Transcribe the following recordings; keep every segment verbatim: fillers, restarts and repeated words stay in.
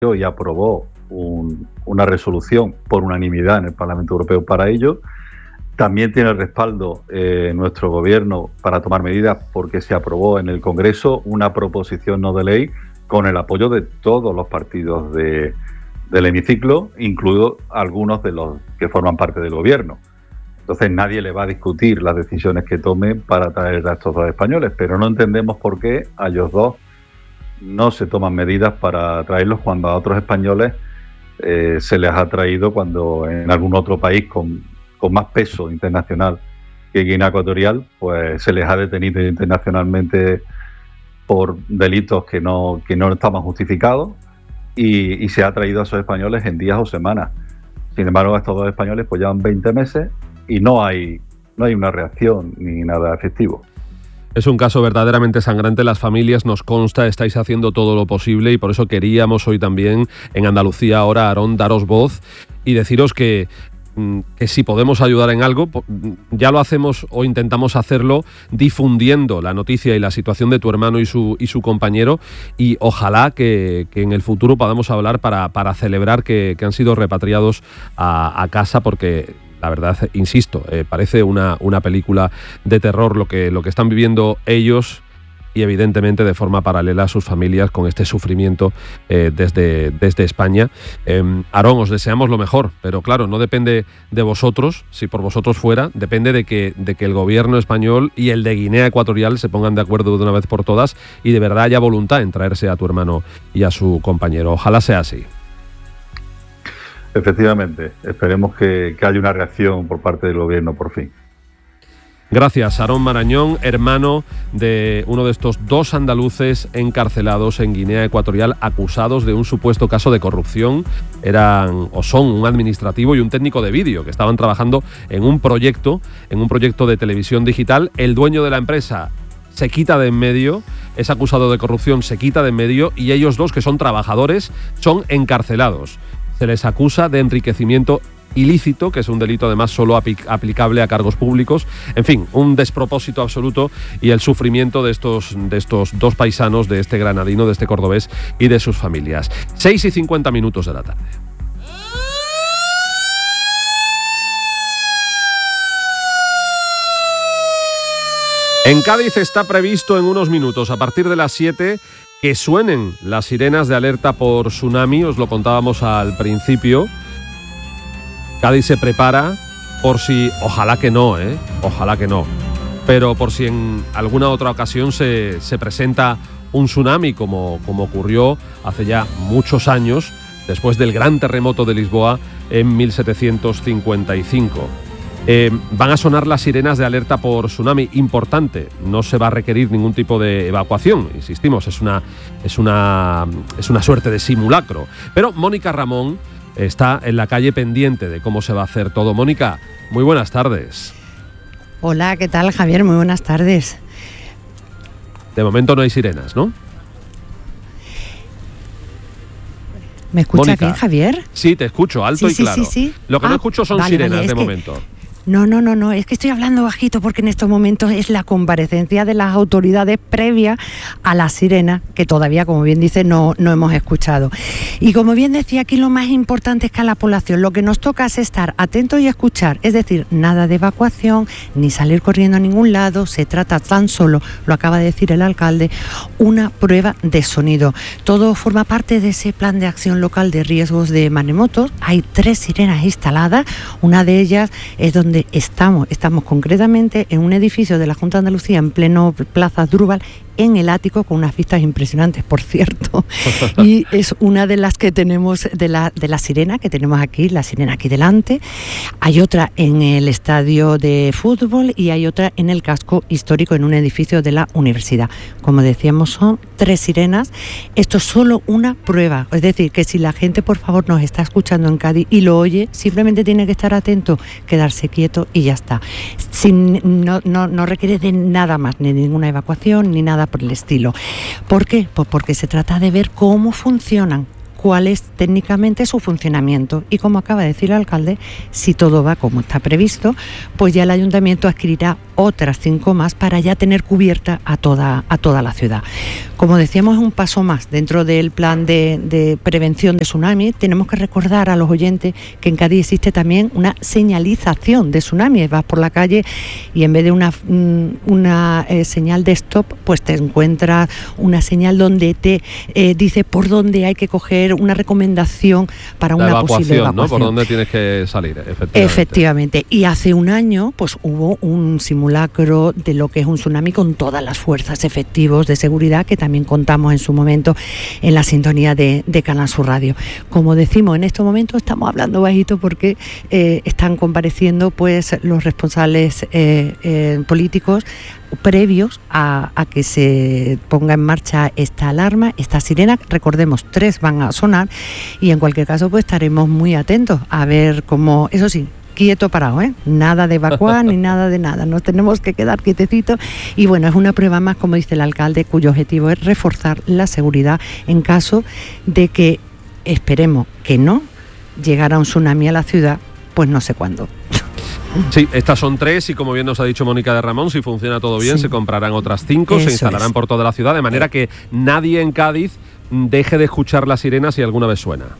y aprobó un, una resolución por unanimidad en el Parlamento Europeo para ello. También tiene el respaldo eh, nuestro gobierno para tomar medidas porque se aprobó en el Congreso una proposición no de ley con el apoyo de todos los partidos de, del hemiciclo, incluidos algunos de los que forman parte del gobierno. Entonces nadie le va a discutir las decisiones que tome para traer a estos dos españoles, pero no entendemos por qué a ellos dos no se toman medidas para traerlos cuando a otros españoles eh, se les ha traído cuando en algún otro país con, con más peso internacional que Guinea Ecuatorial, pues se les ha detenido internacionalmente por delitos que no, que no estaban justificados y, y se ha traído a esos españoles en días o semanas. Sin embargo, estos dos españoles pues llevan veinte meses y no hay, no hay una reacción ni nada efectivo. Es un caso verdaderamente sangrante. Las familias, nos consta, estáis haciendo todo lo posible y por eso queríamos hoy también en Andalucía Ahora, Aarón, daros voz y deciros que, que si podemos ayudar en algo, ya lo hacemos o intentamos hacerlo difundiendo la noticia y la situación de tu hermano y su, y su compañero, y ojalá que, que en el futuro podamos hablar para, para celebrar que, que han sido repatriados a, a casa, porque la verdad, insisto, eh, parece una, una película de terror lo que, lo que están viviendo ellos y evidentemente de forma paralela a sus familias con este sufrimiento eh, desde, desde España. Eh, Aarón, os deseamos lo mejor, pero claro, no depende de vosotros, si por vosotros fuera, depende de que, de que el gobierno español y el de Guinea Ecuatorial se pongan de acuerdo de una vez por todas y de verdad haya voluntad en traerse a tu hermano y a su compañero. Ojalá sea así. Efectivamente, esperemos que, que haya una reacción por parte del gobierno por fin. Gracias, Aarón Marañón, hermano de uno de estos dos andaluces encarcelados en Guinea Ecuatorial, acusados de un supuesto caso de corrupción. Eran o son un administrativo y un técnico de vídeo que estaban trabajando en un proyecto, en un proyecto de televisión digital. El dueño de la empresa se quita de en medio, es acusado de corrupción, se quita de en medio y ellos dos, que son trabajadores, son encarcelados. Se les acusa de enriquecimiento ilícito, que es un delito además solo aplicable a cargos públicos. En fin, un despropósito absoluto y el sufrimiento de estos, de estos dos paisanos, de este granadino, de este cordobés y de sus familias. seis y cincuenta minutos de la tarde. En Cádiz está previsto en unos minutos, a partir de las siete, que suenen las sirenas de alerta por tsunami. Os lo contábamos al principio. Cádiz se prepara por si, ojalá que no, ¿eh? Ojalá que no, pero por si en alguna otra ocasión se, se presenta un tsunami, como, como ocurrió hace ya muchos años, después del gran terremoto de Lisboa en mil setecientos cincuenta y cinco. Eh, van a sonar las sirenas de alerta por tsunami. Importante, no se va a requerir ningún tipo de evacuación, insistimos, es una, es una, es una suerte de simulacro. Pero Mónica Ramón está en la calle pendiente de cómo se va a hacer todo. Mónica, muy buenas tardes. Hola, ¿qué tal, Javier? Muy buenas tardes. De momento no hay sirenas, ¿no? ¿Me escucha Mónica, bien, Javier? Sí, te escucho, alto sí, y sí, claro. Sí, sí. Lo que ah, no escucho son vale, sirenas vale, de que... momento. No, no, no, no, es que estoy hablando bajito porque en estos momentos es la comparecencia de las autoridades previa a la sirena, que todavía, como bien dice, no, no hemos escuchado. Y como bien decía, aquí lo más importante es que a la población lo que nos toca es estar atentos y escuchar, es decir, nada de evacuación, ni salir corriendo a ningún lado, se trata tan solo, lo acaba de decir el alcalde, una prueba de sonido. Todo forma parte de ese plan de acción local de riesgos de maremotos. Hay tres sirenas instaladas, una de ellas es donde estamos, estamos concretamente en un edificio de la Junta de Andalucía en pleno Plaza Drúbal, en el ático, con unas vistas impresionantes, por cierto, y es una de las que tenemos, de la, de la sirena que tenemos aquí, la sirena aquí delante. Hay otra en el estadio de fútbol y hay otra en el casco histórico, en un edificio de la universidad. Como decíamos, son tres sirenas. Esto es solo una prueba, es decir, que si la gente, por favor, nos está escuchando en Cádiz y lo oye, simplemente tiene que estar atento, quedarse quieto y ya está. Sin, no, no, no requiere de nada más, ni ninguna evacuación, ni nada por el estilo. ¿Por qué? Pues porque se trata de ver cómo funcionan, cuál es técnicamente su funcionamiento, y como acaba de decir el alcalde, si todo va como está previsto, pues ya el ayuntamiento adquirirá otras cinco más para ya tener cubierta a toda, a toda la ciudad. Como decíamos, es un paso más dentro del plan de, de prevención de tsunami. Tenemos que recordar a los oyentes que en Cádiz existe también una señalización de tsunami. Vas por la calle y en vez de una, una eh, señal de stop, pues te encuentras una señal donde te eh, dice por dónde hay que coger una recomendación para la una evacuación, posible evacuación, ¿no? Por dónde tienes que salir, efectivamente. Efectivamente. Y hace un año, pues hubo un simulacro de lo que es un tsunami con todas las fuerzas efectivos de seguridad que también contamos en su momento en la sintonía de, de Canal Sur Radio. Como decimos, en estos momentos estamos hablando bajito porque eh, están compareciendo pues los responsables eh, eh, políticos previos a, a que se ponga en marcha esta alarma, esta sirena. Recordemos, tres van a sonar y en cualquier caso pues estaremos muy atentos a ver cómo, eso sí, quieto parado, ¿eh? Nada de evacuar ni nada de nada, nos tenemos que quedar quietecitos y bueno, es una prueba más, como dice el alcalde, cuyo objetivo es reforzar la seguridad en caso de que, esperemos que no, llegara un tsunami a la ciudad, pues no sé cuándo. Sí, estas son tres y como bien nos ha dicho Mónica de Ramón, si funciona todo bien, sí, se comprarán otras cinco, Eso se instalarán es. por toda la ciudad, de manera que nadie en Cádiz deje de escuchar la sirena si alguna vez suena.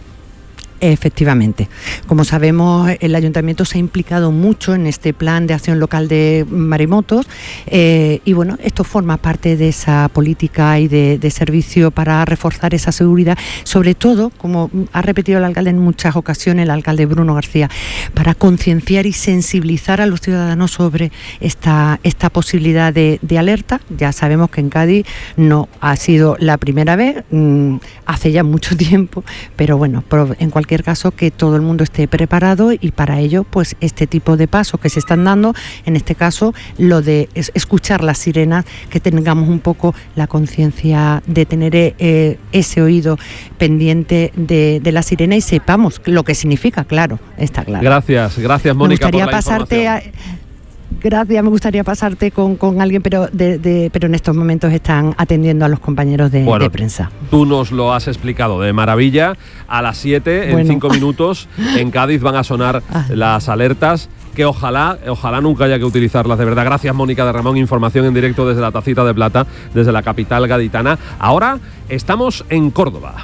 Efectivamente. Como sabemos, el Ayuntamiento se ha implicado mucho en este plan de acción local de maremotos eh, y bueno, esto forma parte de esa política y de, de servicio para reforzar esa seguridad, sobre todo, como ha repetido el alcalde en muchas ocasiones, el alcalde Bruno García, para concienciar y sensibilizar a los ciudadanos sobre esta, esta posibilidad de, de alerta. Ya sabemos que en Cádiz no ha sido la primera vez, mmm, hace ya mucho tiempo, pero bueno, en cualquier caso que todo el mundo esté preparado y para ello pues este tipo de pasos que se están dando, en este caso lo de escuchar las sirenas, que tengamos un poco la conciencia de tener eh, ese oído pendiente de, de la sirena y sepamos lo que significa, claro, está claro. Gracias, gracias Mónica. Me gustaría por la pasarte a, Gracias, me gustaría pasarte con, con alguien, pero de, de, pero en estos momentos están atendiendo a los compañeros de, bueno, de prensa. Tú nos lo has explicado de maravilla. A las siete, bueno. en cinco minutos, en Cádiz van a sonar ah. las alertas, que ojalá, ojalá nunca haya que utilizarlas, de verdad. Gracias, Mónica de Ramón. Información en directo desde la Tacita de Plata, desde la capital gaditana. Ahora estamos en Córdoba.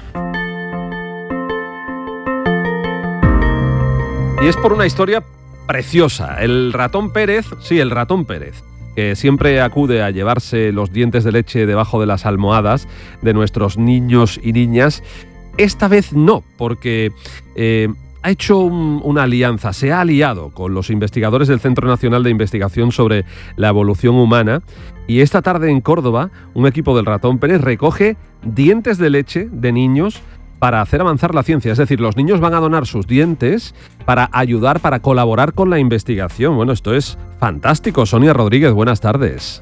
Y es por una historia preciosa. El ratón Pérez, sí, el ratón Pérez, que siempre acude a llevarse los dientes de leche debajo de las almohadas de nuestros niños y niñas, esta vez no, porque eh, ha hecho un, una alianza, se ha aliado con los investigadores del Centro Nacional de Investigación sobre la Evolución Humana y esta tarde en Córdoba un equipo del ratón Pérez recoge dientes de leche de niños para hacer avanzar la ciencia. Es decir, los niños van a donar sus dientes para ayudar, para colaborar con la investigación. Bueno, esto es fantástico. Sonia Rodríguez, buenas tardes.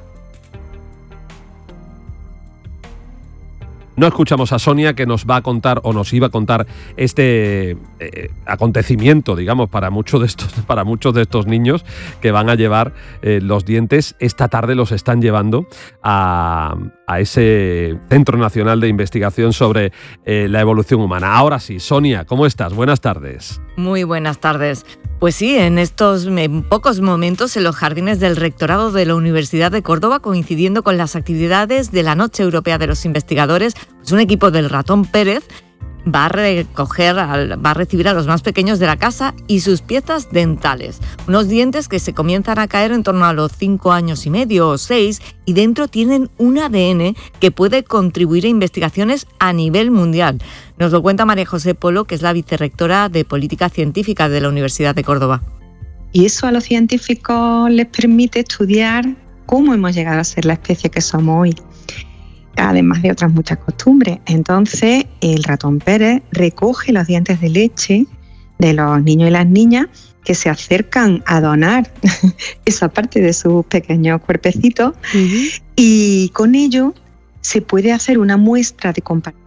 No escuchamos a Sonia, que nos va a contar o nos iba a contar este eh, acontecimiento, digamos, para muchos de estos, para muchos de estos niños que van a llevar eh, los dientes. Esta tarde los están llevando a, a ese Centro Nacional de Investigación sobre eh, la Evolución Humana. Ahora sí, Sonia, ¿cómo estás? Buenas tardes. Muy buenas tardes. Pues sí, en estos en pocos momentos en los jardines del Rectorado de la Universidad de Córdoba, coincidiendo con las actividades de la Noche Europea de los Investigadores, pues un equipo del ratón Pérez va a recoger, va a recibir a los más pequeños de la casa y sus piezas dentales. Unos dientes que se comienzan a caer en torno a los cinco años y medio o seis y dentro tienen un A D N que puede contribuir a investigaciones a nivel mundial. Nos lo cuenta María José Polo, que es la vicerrectora de Política Científica de la Universidad de Córdoba. Y eso a los científicos les permite estudiar cómo hemos llegado a ser la especie que somos hoy, además de otras muchas costumbres. Entonces, el ratón Pérez recoge los dientes de leche de los niños y las niñas que se acercan a donar esa parte de sus pequeños cuerpecitos, uh-huh. y con ello se puede hacer una muestra de comparación.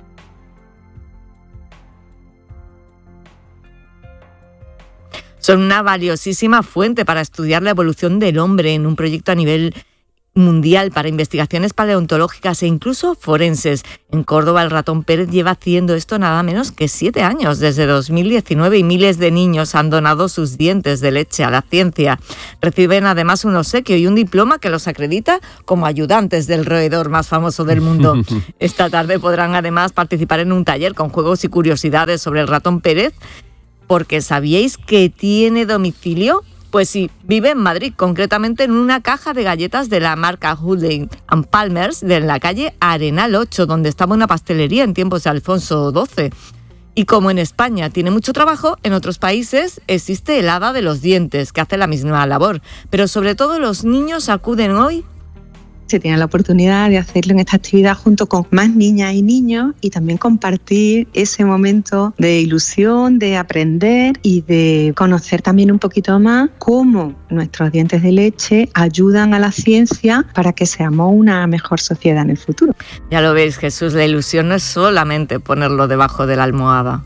Son una valiosísima fuente para estudiar la evolución del hombre en un proyecto a nivel mundial para investigaciones paleontológicas e incluso forenses. En Córdoba, el ratón Pérez lleva haciendo esto nada menos que siete años, desde dos mil diecinueve, y miles de niños han donado sus dientes de leche a la ciencia. Reciben además un obsequio y un diploma que los acredita como ayudantes del roedor más famoso del mundo. Esta tarde podrán además participar en un taller con juegos y curiosidades sobre el ratón Pérez, porque ¿sabíais que tiene domicilio? Pues sí, vive en Madrid, concretamente en una caja de galletas de la marca Houlihan and Palmers de la calle Arenal ocho, donde estaba una pastelería en tiempos de Alfonso doce. Y como en España tiene mucho trabajo, en otros países existe el hada de los dientes, que hace la misma labor. Pero sobre todo los niños acuden hoy. Se tiene la oportunidad de hacerlo en esta actividad junto con más niñas y niños y también compartir ese momento de ilusión, de aprender y de conocer también un poquito más cómo nuestros dientes de leche ayudan a la ciencia para que seamos una mejor sociedad en el futuro. Ya lo veis, Jesús, la ilusión no es solamente ponerlo debajo de la almohada.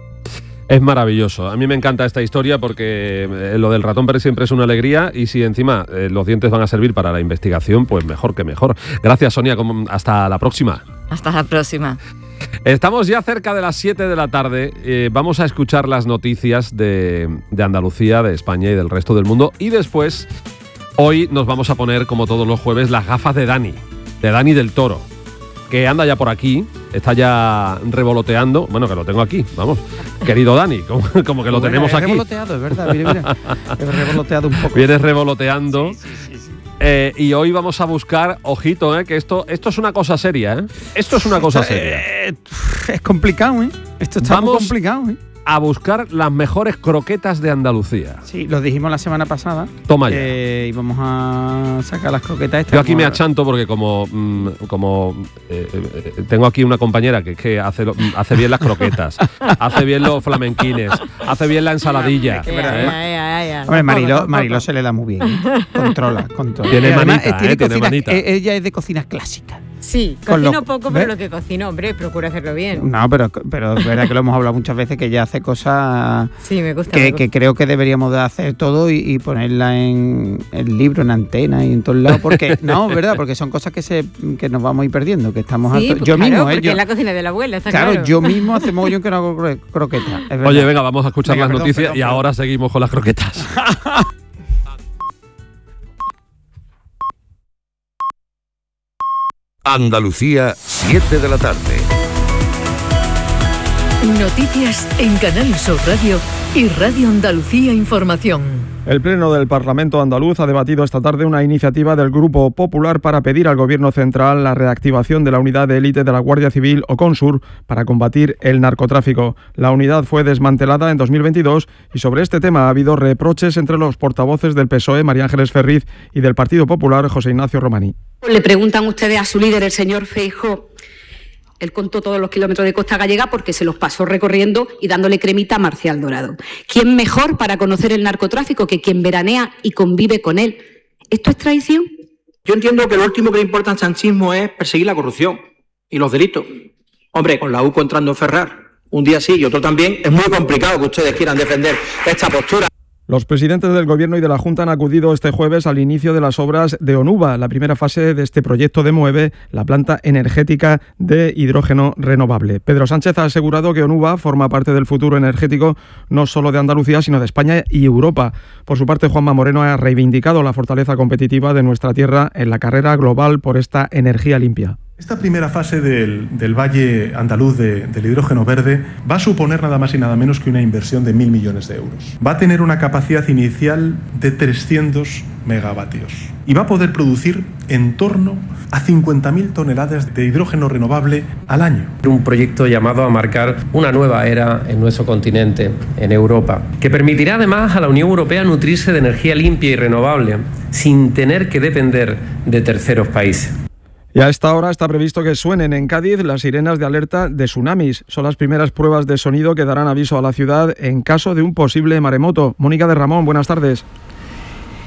Es maravilloso. A mí me encanta esta historia porque eh, lo del ratón Pérez siempre es una alegría y si encima eh, los dientes van a servir para la investigación, pues mejor que mejor. Gracias, Sonia. Hasta la próxima. Hasta la próxima. Estamos ya cerca de las siete de la tarde. Eh, vamos a escuchar las noticias de, de Andalucía, de España y del resto del mundo. Y después, hoy nos vamos a poner, como todos los jueves, las gafas de Dani, de Dani del Toro, que anda ya por aquí, está ya revoloteando. Bueno, que lo tengo aquí, vamos. Querido Dani, como, como que lo bueno, tenemos he aquí. revoloteado, es verdad, mira, mira. He revoloteado un poco. Vienes revoloteando. Sí, sí, sí, sí. Eh, y hoy vamos a buscar, ojito, eh, que esto, esto es una cosa seria, ¿eh? Esto es una cosa esto, seria. Eh, es complicado, ¿eh? Esto está vamos muy complicado, ¿eh? A buscar las mejores croquetas de Andalucía. Sí, lo dijimos la semana pasada. Toma ya. Eh, y vamos a sacar las croquetas estas. Yo aquí me a... achanto porque como, mm, como eh, eh, tengo aquí una compañera que, que hace, lo, hace bien las croquetas, hace bien los flamenquines, hace bien la ensaladilla. Ya, ya, ya, ya. Hombre, Mariló, Mariló se le da muy bien. Controla, controla. Tiene además, manita, tiene eh, tiene cocinas, manita. Ella es de cocinas clásicas. Sí, Con cocino lo- poco, ¿ves? pero lo que cocino, hombre, procuro hacerlo bien. No, pero, pero es verdad que lo hemos hablado muchas veces, que ella hace cosas Sí, me gusta. que, me gusta. que creo que deberíamos de hacer todo y, y ponerla en el libro, en antena y en todos lados, porque no, verdad, porque son cosas que se que nos vamos a ir perdiendo, que estamos Sí, hartos- pues yo claro, mismo, eh, porque yo, es la cocina de la abuela, está claro, claro. yo mismo hace mogollón que no hago cro- croquetas. es verdad. Oye, venga, vamos a escuchar Venga, las perdón, noticias perdón, y perdón. ahora seguimos con las croquetas. Andalucía, siete de la tarde. Noticias en Canal Sur Radio y Radio Andalucía Información. El Pleno del Parlamento andaluz ha debatido esta tarde una iniciativa del Grupo Popular para pedir al Gobierno central la reactivación de la unidad de élite de la Guardia Civil o Consur para combatir el narcotráfico. La unidad fue desmantelada en dos mil veintidós y sobre este tema ha habido reproches entre los portavoces del P S O E, María Ángeles Ferriz, y del Partido Popular, José Ignacio Romaní. Le preguntan ustedes a su líder, el señor Feijóo. Él contó todos los kilómetros de costa gallega porque se los pasó recorriendo y dándole cremita a Marcial Dorado. ¿Quién mejor para conocer el narcotráfico que quien veranea y convive con él? ¿Esto es traición? Yo entiendo que lo último que le importa al sanchismo es perseguir la corrupción y los delitos. Hombre, con la U entrando en Ferrar, un día sí y otro también, es muy complicado que ustedes quieran defender esta postura. Los presidentes del Gobierno y de la Junta han acudido este jueves al inicio de las obras de Onuba, la primera fase de este proyecto de Moeve, la planta energética de hidrógeno renovable. Pedro Sánchez ha asegurado que Onuba forma parte del futuro energético no solo de Andalucía, sino de España y Europa. Por su parte, Juanma Moreno ha reivindicado la fortaleza competitiva de nuestra tierra en la carrera global por esta energía limpia. Esta primera fase del, del Valle Andaluz de, del hidrógeno verde va a suponer nada más y nada menos que una inversión de mil millones de euros. Va a tener una capacidad inicial de trescientos megavatios y va a poder producir en torno a cincuenta mil toneladas de hidrógeno renovable al año. Un proyecto llamado a marcar una nueva era en nuestro continente, en Europa, que permitirá además a la Unión Europea nutrirse de energía limpia y renovable sin tener que depender de terceros países. Y a esta hora está previsto que suenen en Cádiz las sirenas de alerta de tsunamis. Son las primeras pruebas de sonido que darán aviso a la ciudad en caso de un posible maremoto. Mónica de Ramón, buenas tardes.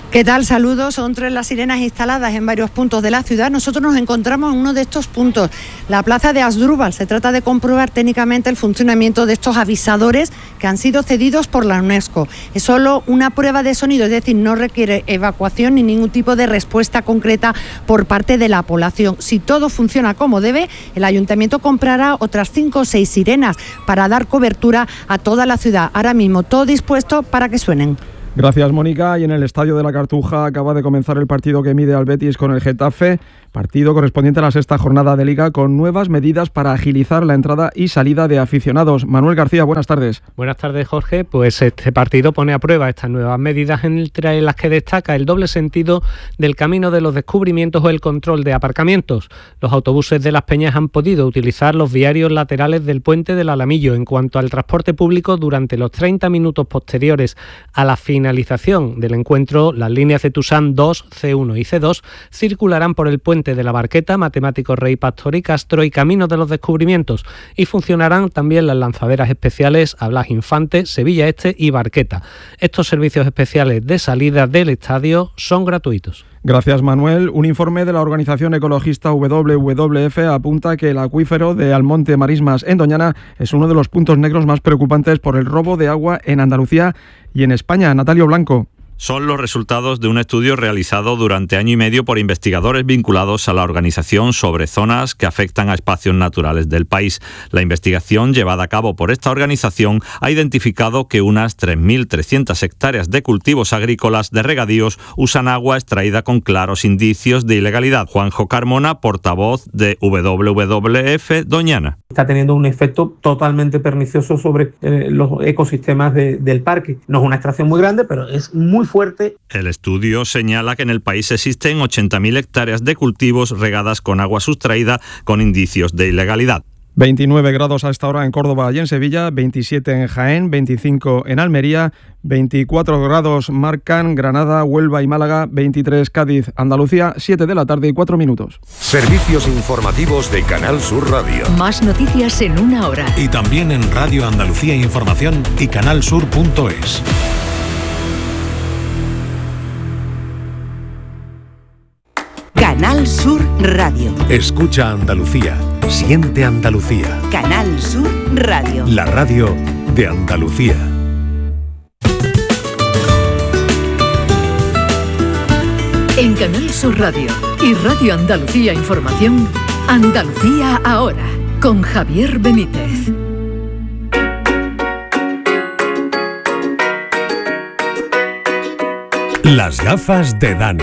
¿Qué tal? Saludos. Son tres las sirenas instaladas en varios puntos de la ciudad. Nosotros nos encontramos en uno de estos puntos, la plaza de Asdrúbal. Se trata de comprobar técnicamente el funcionamiento de estos avisadores que han sido cedidos por la UNESCO. Es solo una prueba de sonido, es decir, no requiere evacuación ni ningún tipo de respuesta concreta por parte de la población. Si todo funciona como debe, el ayuntamiento comprará otras cinco o seis sirenas para dar cobertura a toda la ciudad. Ahora mismo todo dispuesto para que suenen. Gracias, Mónica. Y en el Estadio de la Cartuja acaba de comenzar el partido que mide al Betis con el Getafe, partido correspondiente a la sexta jornada de Liga, con nuevas medidas para agilizar la entrada y salida de aficionados. Manuel García, buenas tardes. Buenas tardes, Jorge. Pues este partido pone a prueba estas nuevas medidas, entre las que destaca el doble sentido del camino de los descubrimientos o el control de aparcamientos. Los autobuses de Las Peñas han podido utilizar los viarios laterales del puente del Alamillo. En cuanto al transporte público, durante los treinta minutos posteriores a la finalización del encuentro, las líneas de Tusán dos, C uno y C dos circularán por el puente de la Barqueta, Matemático Rey Pastor y Castro y Camino de los Descubrimientos, y funcionarán también las lanzaderas especiales a Blas Infante, Sevilla Este y Barqueta. Estos servicios especiales de salida del estadio son gratuitos. Gracias, Manuel. Un informe de la organización ecologista W W F apunta que el acuífero de Almonte Marismas en Doñana es uno de los puntos negros más preocupantes por el robo de agua en Andalucía y en España. Natalio Blanco. Son los resultados de un estudio realizado durante año y medio por investigadores vinculados a la organización sobre zonas que afectan a espacios naturales del país. La investigación llevada a cabo por esta organización ha identificado que unas tres mil trescientas hectáreas de cultivos agrícolas de regadíos usan agua extraída con claros indicios de ilegalidad. Juanjo Carmona, portavoz de W W F Doñana. Está teniendo un efecto totalmente pernicioso sobre eh, los ecosistemas de, del parque. No es una extracción muy grande, pero es muy fuerte. El estudio señala que en el país existen ochenta mil hectáreas de cultivos regadas con agua sustraída con indicios de ilegalidad. veintinueve grados a esta hora en Córdoba y en Sevilla, veintisiete en Jaén, veinticinco en Almería, veinticuatro grados marcan Granada, Huelva y Málaga, veintitrés Cádiz, Andalucía, siete de la tarde y cuatro minutos. Servicios informativos de Canal Sur Radio. Más noticias en una hora. Y también en Radio Andalucía Información y canalsur punto es. Canal Sur Radio. Escucha Andalucía. Siente Andalucía. Canal Sur Radio. La radio de Andalucía. En Canal Sur Radio y Radio Andalucía Información, Andalucía ahora, con Javier Benítez. Las gafas de Dani.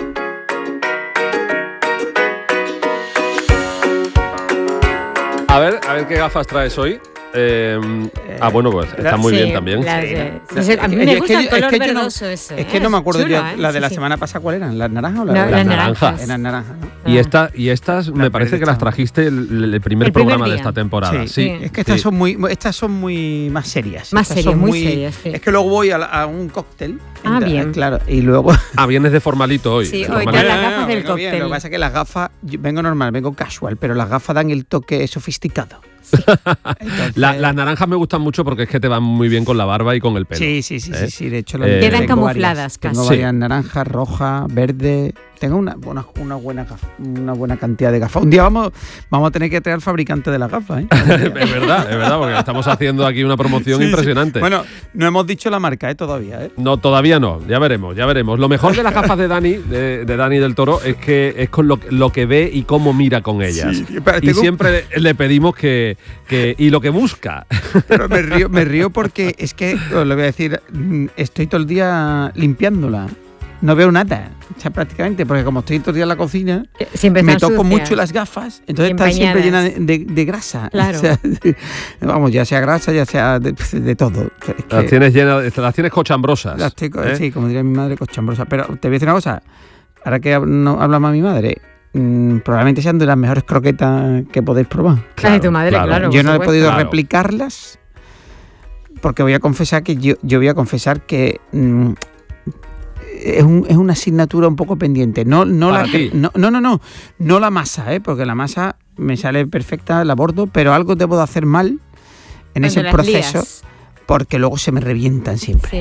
A ver, a ver qué gafas traes hoy. Eh, ah, bueno, pues está muy sí, bien también. Las, eh, sí, sí, a mí me gusta el color verdoso ese. Es que no me acuerdo yo, ¿eh? La de la sí, semana pasada, ¿cuál eran? ¿Las naranjas o las, no, las naranjas? Eran naranjas, ¿no? Y, esta, y estas me parece que las trajiste el, el primer el programa primer de esta temporada. Sí, sí. Es que estas, sí. son muy, estas son muy más serias. Más serias, muy, muy serias. Sí. Es que luego voy a, a un cóctel. Ah, entonces, bien. Claro, y luego... Ah, vienes de formalito hoy. Sí, hoy te las gafas del cóctel. Bien. Lo que pasa es que las gafas, yo vengo normal, vengo casual, pero las gafas dan el toque sofisticado. Sí. Entonces, la, las naranjas me gustan mucho porque es que te van muy bien con la barba y con el pelo. Sí, sí, sí, ¿eh? sí, sí. De hecho, eh, quedan camufladas varias, casi. Tengo varias naranjas, rojas, verde. Tengo una, una, una, buena gafa, una buena cantidad de gafas. Un día vamos, vamos a tener que traer al fabricante de las gafas, ¿eh? Es verdad, es verdad, porque estamos haciendo aquí una promoción sí, impresionante. Sí. Bueno, no hemos dicho la marca, ¿eh? Todavía, ¿eh? No, todavía no. Ya veremos, ya veremos. Lo mejor de las gafas de Dani, de, de Dani del Toro, es que es con lo, lo que ve y cómo mira con ellas. Sí, y tengo... siempre le pedimos que, que y lo que busca. Pero me río, me río porque es que, os lo voy a decir, estoy todo el día limpiándola. No veo nada, o sea, prácticamente, porque como estoy todo el día en la cocina, siempre me toco sucias. mucho las gafas, entonces están siempre llenas de, de, de grasa. Claro. O sea, vamos, ya sea grasa, ya sea de, de todo. Es que las tienes llenas, las tienes cochambrosas. Las tengo, ¿eh? Sí, como diría mi madre, cochambrosas. Pero te voy a decir una cosa, ahora que no habla más mi madre, mmm, probablemente sean de las mejores croquetas que podéis probar. Claro, de tu madre, claro. claro yo no he podido claro. replicarlas, porque voy a confesar que yo, yo voy a confesar que... Mmm, Es, un, es una asignatura un poco pendiente. No, no, la, no, no, no, no, no la masa, ¿eh? Porque la masa me sale perfecta, la bordo, pero algo debo de hacer mal en Cuando ese proceso, lías. Porque luego se me revientan siempre. Sí.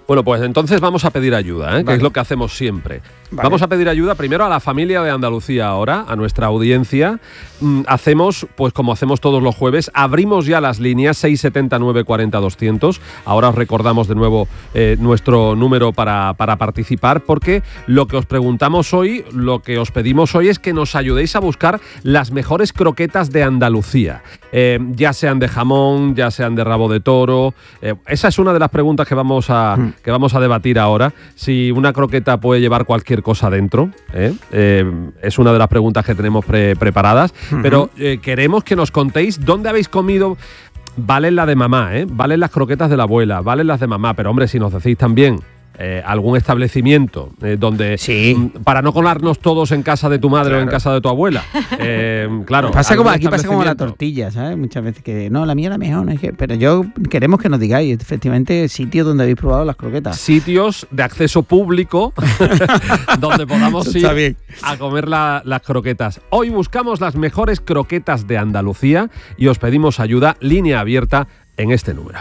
Bueno, pues entonces vamos a pedir ayuda, ¿eh? Vale. Que es lo que hacemos siempre. Vale. Vamos a pedir ayuda primero a la familia de Andalucía ahora, a nuestra audiencia. Mm, hacemos, pues como hacemos todos los jueves, abrimos ya las líneas seis siete nueve cuatro cero doscientos. Ahora os recordamos de nuevo eh, nuestro número para, para participar, porque lo que os preguntamos hoy, lo que os pedimos hoy es que nos ayudéis a buscar las mejores croquetas de Andalucía. Eh, ya sean de jamón, ya sean de rabo de toro. Eh, esa es una de las preguntas que vamos a... Mm. que vamos a debatir ahora, si una croqueta puede llevar cualquier cosa dentro, ¿eh? Eh, es una de las preguntas que tenemos pre- preparadas, uh-huh. pero eh, queremos que nos contéis dónde habéis comido. Valen la de mamá, ¿eh? Valen las croquetas de la abuela, valen las de mamá, pero hombre, si nos decís también Eh, algún establecimiento eh, donde sí. m, para no colarnos todos en casa de tu madre claro. o en casa de tu abuela, eh, claro. Pasa como aquí pasa como la tortilla, ¿sabes? Muchas veces que no, la mía era mejor, ¿no? Pero yo queremos que nos digáis efectivamente sitios donde habéis probado las croquetas. Sitios de acceso público donde podamos ir bien. a comer la, las croquetas. Hoy buscamos las mejores croquetas de Andalucía y os pedimos ayuda, línea abierta en este número.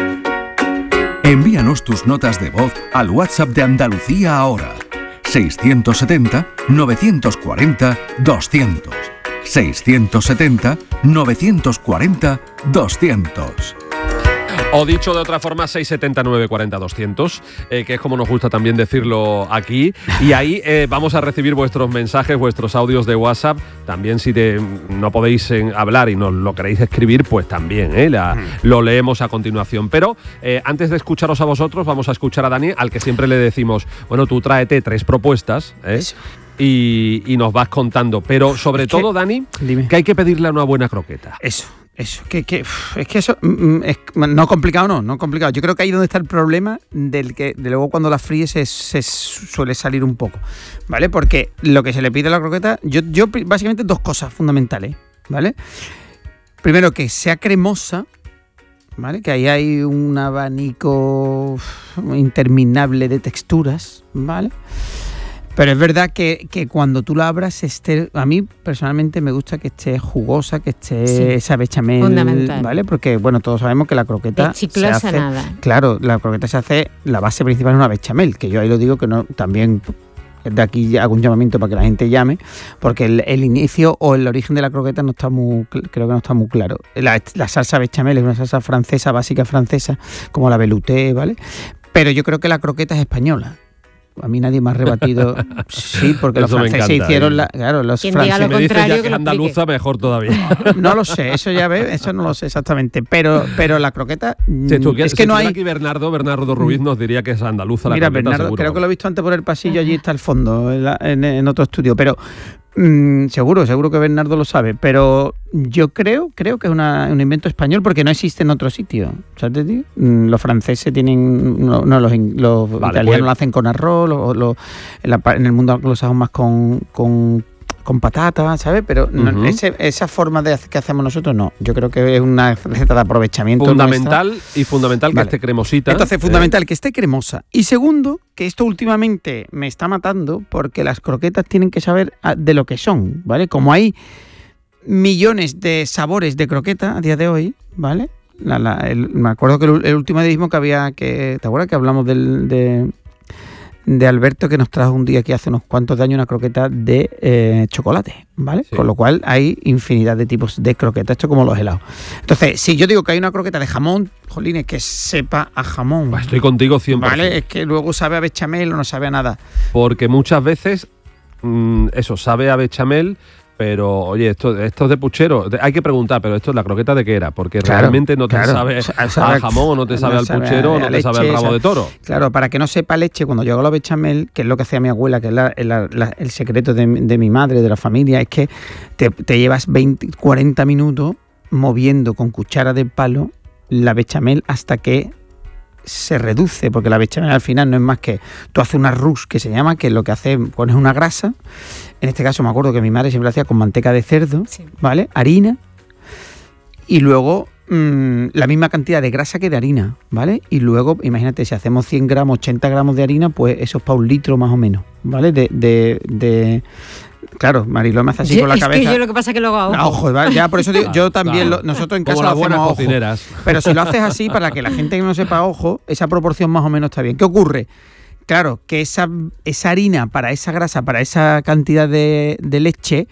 Envíanos tus notas de voz al WhatsApp de Andalucía ahora. seiscientos setenta, novecientos cuarenta, doscientos. seiscientos setenta, novecientos cuarenta, doscientos. O dicho de otra forma, seis siete nueve cuatro cero doscientos, eh, que es como nos gusta también decirlo aquí. Y ahí eh, vamos a recibir vuestros mensajes, vuestros audios de WhatsApp. También si te, no podéis eh, hablar y nos lo queréis escribir, pues también eh, la, mm. lo leemos a continuación. Pero eh, antes de escucharos a vosotros, vamos a escuchar a Dani, al que siempre le decimos, bueno, tú tráete tres propuestas, ¿eh? Y, y nos vas contando. Pero sobre es todo, que, Dani, dime. que hay que pedirle a una buena croqueta. Eso. Eso, que, que es que eso es, no complicado, no, no complicado. Yo creo que ahí es donde está el problema del que de luego cuando la fríes se, se suele salir un poco, ¿vale? Porque lo que se le pide a la croqueta, yo, yo básicamente dos cosas fundamentales, ¿vale? Primero, que sea cremosa, ¿vale? Que ahí hay un abanico interminable de texturas, ¿vale? Pero es verdad que, que cuando tú la abras, esté, a mí personalmente me gusta que esté jugosa, que esté sí, esa bechamel, fundamental. ¿Vale? Porque, bueno, todos sabemos que la croqueta se hace... nada. Claro, la croqueta se hace, la base principal es una bechamel, que yo ahí lo digo que no, también de aquí hago un llamamiento para que la gente llame, porque el, el inicio o el origen de la croqueta no está muy, creo que no está muy claro. La, la salsa bechamel es una salsa francesa, básica francesa, como la velouté, ¿vale? Pero yo creo que la croqueta es española. A mí nadie me ha rebatido. Sí, porque eso los franceses encanta, hicieron ¿eh? la, claro, los Quien franceses. Diga lo contrario, que, que andaluza mejor todavía. No lo sé, eso ya ves, eso no lo sé exactamente. Pero, pero la croqueta si tú, es si que no hay. Aquí Bernardo, Bernardo Ruiz nos diría que es andaluza la Mira, croqueta. Bernardo, seguro. creo que lo he visto antes por el pasillo, allí está el fondo, en, la, en, en otro estudio. Pero mmm, seguro, seguro que Bernardo lo sabe. Pero yo creo, creo que es una, un invento español porque no existe en otro sitio. ¿Sabes? Los franceses tienen, no, no los, los vale, italianos pues, lo hacen con arroz, los, los, en, la, en el mundo anglosajón más con, con, con patata, ¿sabes? Pero uh-huh. no, ese, esa forma de hacer que hacemos nosotros no. Yo creo que es una receta de aprovechamiento. Fundamental nuestra. y fundamental vale. que esté cremosita. Entonces, fundamental eh. que esté cremosa. Y segundo, que esto últimamente me está matando porque las croquetas tienen que saber de lo que son, ¿vale? Como hay millones de sabores de croqueta a día de hoy, ¿vale? La, la, el, me acuerdo que el, el último edismo que había, que ¿te acuerdas que hablamos del, de, de Alberto, que nos trajo un día aquí hace unos cuantos de años una croqueta de eh, chocolate, ¿vale? Sí. Con lo cual hay infinidad de tipos de croquetas, esto como los helados. Entonces, si yo digo que hay una croqueta de jamón, jolines, que sepa a jamón. Estoy contigo cien por ciento. ¿Vale? Es que luego sabe a bechamel o no sabe a nada. Porque muchas veces, mmm, eso, sabe a bechamel. Pero, oye, esto, esto es de puchero. Hay que preguntar, pero esto es la croqueta de qué era. Porque claro, realmente no te claro. sabe a jamón, o no te sabe no al sabe puchero, o no te leche, sabe al rabo de toro. Claro, para que no sepa leche, cuando yo hago la bechamel, que es lo que hacía mi abuela, que es la, la, la, el secreto de, de mi madre, de la familia, es que te, te llevas veinte, cuarenta minutos moviendo con cuchara de palo la bechamel hasta que se reduce, porque la bechamel al final no es más que tú haces una rousse, que se llama, que lo que hace, pones una grasa. En este caso me acuerdo que mi madre siempre lo hacía con manteca de cerdo, sí. ¿vale? Harina, y luego mmm, la misma cantidad de grasa que de harina, ¿vale? Y luego, imagínate, si hacemos cien gramos, ochenta gramos de harina, pues eso es para un litro más o menos, ¿vale? De... de, de Claro, Mariló me hace así yo, con la es cabeza. Es que yo lo que pasa es que luego hago. No, ojo, ¿vale? Ya por eso digo, claro, yo también, claro. lo, nosotros en casa Como lo las buenas hacemos a ojo. cocineras. Pero si lo haces así, para que la gente que no sepa ojo, esa proporción más o menos está bien. ¿Qué ocurre? Claro, que esa, esa harina, para esa grasa, para esa cantidad de, de leche,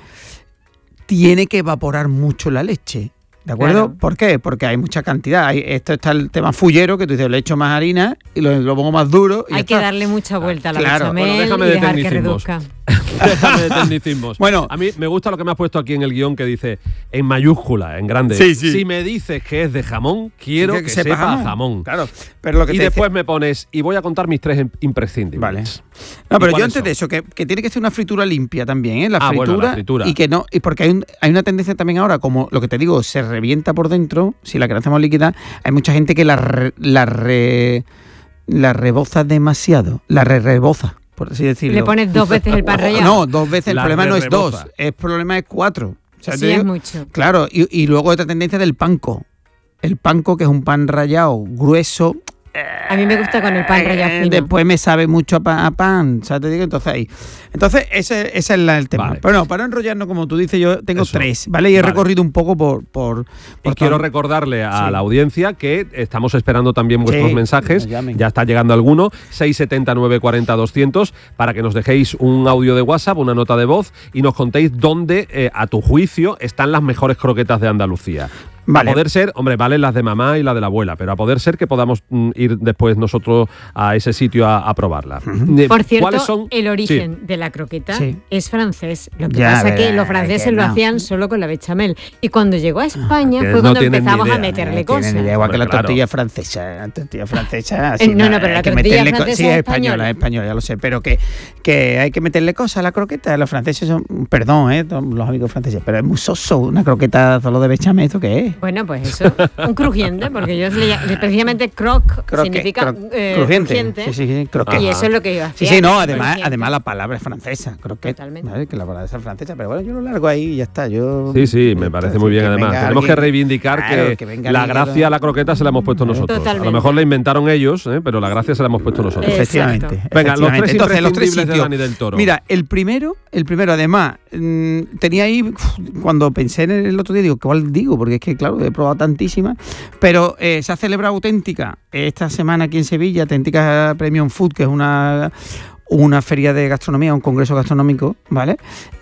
tiene que evaporar mucho la leche. ¿De acuerdo? Claro. ¿Por qué? Porque hay mucha cantidad. Hay, esto está el tema fullero, que tú dices, le echo más harina y lo, lo pongo más duro. Y Hay ya que está. darle mucha vuelta a la Claro. bechamel Bueno, déjame y de dejar que tecnicismos. reduzca. Déjame de tecnicismos. Bueno, a mí me gusta lo que me has puesto aquí en el guión, que dice en mayúscula, en grande. Sí, sí. Si me dices que es de jamón, quiero Que que, sepa sepa jamón. jamón. Claro, pero lo que y te después decía- me pones, y voy a contar mis tres im- imprescindibles. Vale. No, pero ¿Y yo cuáles antes son? de eso, que, que tiene que ser una fritura limpia también, ¿eh? La Ah, fritura, bueno, la fritura. y que no, y porque hay, un- hay una tendencia también ahora, como lo que te digo, se revienta por dentro, si la que hacemos líquida, hay mucha gente que la re- la re- la reboza demasiado, la re reboza, por así decirlo. Le pones dos veces el pan rallado. No, dos veces, el La problema no es re-reboza. dos, el problema es cuatro. O sea, Sí, te es digo- mucho. Claro, y, y luego otra tendencia del panko. El panko, que es un pan rallado grueso. A mí me gusta con el pan rallado Eh, fino. Después me sabe mucho a pan, a pan, ¿sabes? Te digo, entonces ahí. Entonces, ese, ese es la- el tema. Vale. Pero no, para no enrollarnos, como tú dices, yo tengo Eso. tres, ¿vale? Y he Vale. recorrido un poco por... por, por Y quiero todo. recordarle a Sí. la audiencia que estamos esperando también vuestros Sí, mensajes. que nos llamen. Ya está llegando alguno, seis siete nueve cuatro cero doscientos, para que nos dejéis un audio de WhatsApp, una nota de voz, y nos contéis dónde, eh, a tu juicio, están las mejores croquetas de Andalucía. Vale. A poder ser, hombre, valen las de mamá y la de la abuela, pero a poder ser que podamos mm, ir después nosotros a ese sitio a, a probarla. Eh, Por cierto, ¿cuáles son? el origen Sí. de la croqueta Sí. es francés. Lo que Ya pasa es que verás, los franceses que lo no. hacían solo con la bechamel. Y cuando llegó a España que fue no cuando tienen ni empezamos a idea, meterle No cosas. tienen ni idea, igual que la Hombre, claro. tortilla francesa. La tortilla francesa. así, Eh, no, no, nada, pero la hay que tortilla meterle co- francesa sí, es es española, española. es española, ya lo sé. Pero que, que hay que meterle cosas a la croqueta. Los franceses son. Perdón, ¿eh? Todos los amigos franceses, pero es muy soso. Una croqueta solo de bechamel, ¿esto qué es? Bueno, pues eso, un crujiente, porque yo le, ll- precisamente croc Croque, significa cro- eh, crujiente. crujiente. Sí, sí, sí, croque. Y eso es lo que yo hacía. Sí, sí, no, además, crujiente. además la palabra es francesa, croquet. Totalmente. ¿Vale? Que la palabra es francesa, pero bueno, yo lo largo ahí y ya está. Yo, Sí, sí, me parece muy bien. que Además, venga tenemos alguien- que reivindicar claro, que, que venga la alguien que gracia lo- a la croqueta se la hemos puesto nosotros. A Totalmente. lo mejor la inventaron ellos, ¿eh? pero la gracia se la hemos puesto nosotros. Efectivamente. Venga, los efectivamente. tres Entonces, los tres imprescindibles de sitios. Dani del Toro. Mira, el primero, el primero, además, mmm, tenía ahí, uf, cuando pensé en el otro día, digo, ¿cuál digo? Porque es que, claro, he probado tantísimas, pero eh, se ha celebrado Auténtica esta semana aquí en Sevilla, Auténtica Premium Food, que es una, una feria de gastronomía, un congreso gastronómico, ¿vale?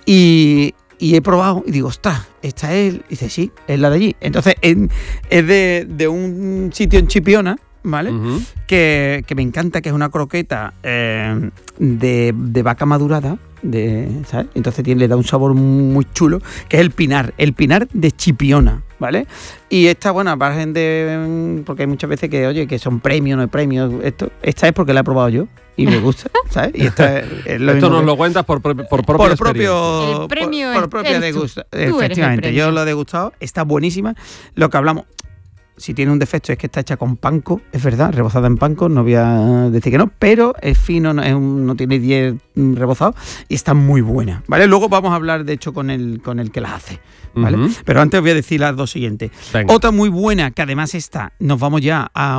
Y, y he probado y digo, ostras, esta es, y dice, sí, es la de allí. Entonces, en- es de, de un sitio en Chipiona, ¿vale? Ujú. que, que me encanta, que es una croqueta eh, de, de vaca madurada, de, ¿sabes? Entonces tiene, le da un sabor muy chulo, que es el pinar, el pinar de Chipiona, ¿vale? Y esta, bueno, aparte de, porque hay muchas veces que, oye, que son premios, no hay premios, esto, esta es porque la he probado yo y me gusta, ¿sabes? Y esta es, es lo Esto mismo nos que- lo cuentas por, pro- por propia por experiencia. propio El premio por, por es- propia eres tú. degusta- Tú eres el efectivamente, premio. yo lo he degustado, está buenísima. Lo que hablamos, si tiene un defecto es que está hecha con panko, es verdad, rebozada en panko, no voy a decir que no, pero es fino, no, es un- no tiene diez rebozados y está muy buena, ¿vale? Luego vamos a hablar, de hecho, con el, con el que las hace, ¿vale? Ujú. Pero antes voy a decir las dos siguientes. Venga. Otra muy buena, que además está, nos vamos ya a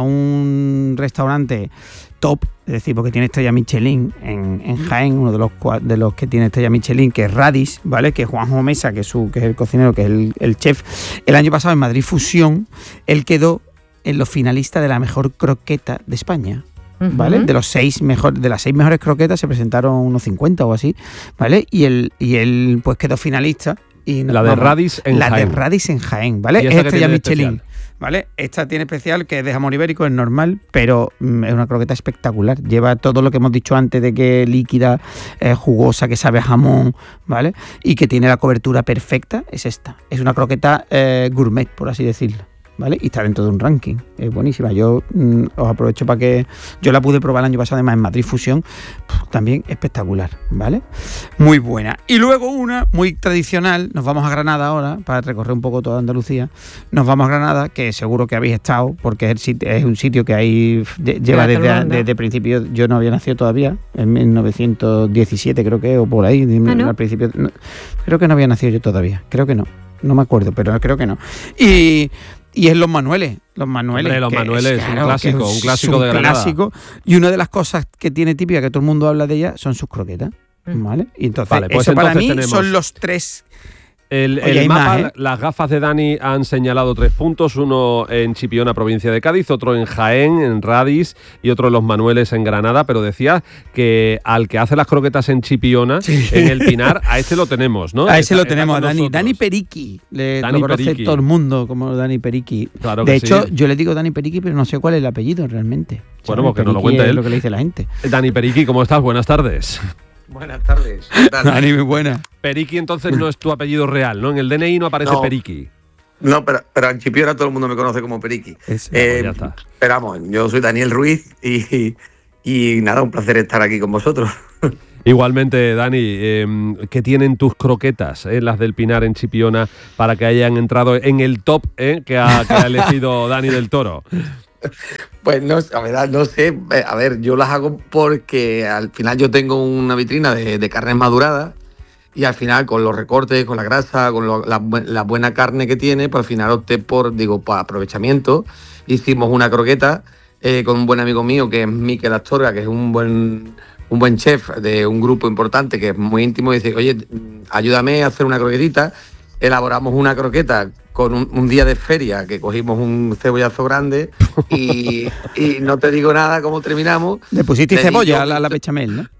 un restaurante top, es decir, porque tiene estrella Michelin en, en Jaén, uno de los cua- de los que tiene estrella Michelin, que es Radis, ¿vale? Que es Juanjo Mesa, que es, su, que es el cocinero, que es el, el chef. El año pasado en Madrid Fusión, él quedó en los finalistas de la mejor croqueta de España. ¿Vale? Ujú. De los seis mejor, de las seis mejores croquetas se presentaron unos cincuenta o así, ¿vale? Y él, y él pues quedó finalista. Y nos La de vamos- Radis en La Jaén. de Radis en Jaén, ¿vale? ¿Y Es esta qué estrella tiene de Michelin. especial? ¿Vale? Esta tiene especial, que es de jamón ibérico, es normal, pero mm, es una croqueta espectacular. Lleva todo lo que hemos dicho antes de que líquida, eh, jugosa, que sabe a jamón, ¿vale? Y que tiene la cobertura perfecta, es esta. Es una croqueta eh, gourmet, por así decirlo, ¿vale? Y está dentro de un ranking. Es buenísima. Yo mm, os aprovecho para que... Yo la pude probar el año pasado, además, en Madrid Fusión. Puf, también espectacular, ¿vale? Muy buena. Y luego una muy tradicional. Nos vamos a Granada ahora, para recorrer un poco toda Andalucía. Nos vamos a Granada, que seguro que habéis estado, porque es, el sitio- es un sitio que ahí lle- lleva todo el desde, mundo. desde principio. Yo no había nacido todavía, en mil novecientos diecisiete creo que, o por ahí. Ah, ¿no? Al principio, no, creo que no había nacido yo todavía. Creo que no. No me acuerdo, pero creo que no. Y... Y en los Manueles, los Manueles. Hombre, los que Manueles, es, claro, un clásico, es un clásico un de Granada. Clásico, y una de las cosas que tiene típica, que todo el mundo habla de ella, son sus croquetas, ¿vale? Y entonces, Vale, pues eso para entonces mí tenemos son los tres... El, Oye, el mapa, más, ¿eh? Las gafas de Dani han señalado tres puntos, uno en Chipiona, provincia de Cádiz, otro en Jaén, en Radis, y otro en Los Manueles, en Granada, pero decías que al que hace las croquetas en Chipiona, sí. en el Pinar, a este lo tenemos, ¿no? A ese está, lo tenemos, a Dani, nosotros. Dani Periqui, le Dani lo conoce Periqui. todo el mundo como Dani Periqui. Claro de que hecho, sí. yo le digo Dani Periqui, pero no sé cuál es el apellido realmente. Bueno, ¿sabes? porque nos lo Periqui cuente es él. lo que le dice la gente. Dani Periqui, ¿cómo estás? Buenas tardes. Buenas tardes. Dani, muy buena. Periqui entonces no es tu apellido real, ¿no? En el D N I no aparece No. Periqui. No, pero, pero en Chipiona todo el mundo me conoce como Periqui. Eso, eh, pues ya está. Pero vamos, yo soy Daniel Ruiz y, y nada, un placer estar aquí con vosotros. Igualmente, Dani, eh, ¿qué tienen tus croquetas, eh, las del Pinar en Chipiona, para que hayan entrado en el top eh, que, ha, que ha elegido Dani del Toro? Pues no, la verdad, no sé. A ver, yo las hago porque al final yo tengo una vitrina de, de carnes maduradas y al final con los recortes, con la grasa, con lo, la, la buena carne que tiene, pues al final opté por, digo, por aprovechamiento. Hicimos una croqueta eh, con un buen amigo mío que es Miquel Astorga, que es un buen, un buen chef de un grupo importante que es muy íntimo y dice, oye, ayúdame a hacer una croquetita. Elaboramos una croqueta con un, un día de feria, que cogimos un cebollazo grande y, y no te digo nada cómo terminamos. Le pusiste Le cebolla di- a la, a la bechamel, ¿no?